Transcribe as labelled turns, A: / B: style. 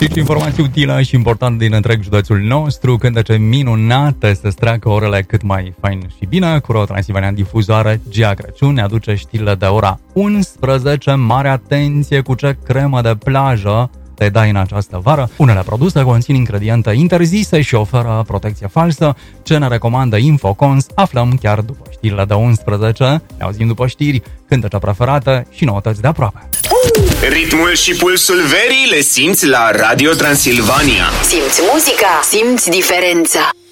A: Știți, informații utile și importante din întreg județul nostru, cântece minunate să streacă orele cât mai fain și bine. Curău Transilvania Difuzoare, Gia Crăciun ne aduce știrile de ora 11. Mare atenție cu ce cremă de plajă te dai în această vară. Unele produse conțin ingrediente interzise și oferă protecție falsă. Ce ne recomandă Infocons aflăm chiar după știrile de 11. Ne auzim după știri, cântece preferate și noutăți de aproape.
B: Ritmul și pulsul verii le simți la Radio Transilvania.
C: Simți muzica, simți diferența.